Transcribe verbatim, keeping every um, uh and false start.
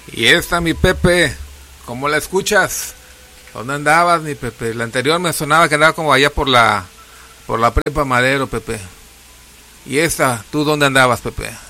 Y esta, mi Pepe, ¿cómo la escuchas? ¿Dónde andabas, mi Pepe? La anterior me sonaba que andaba como allá por la por la Prepa Madero, Pepe. Y esta, ¿tú dónde andabas, Pepe?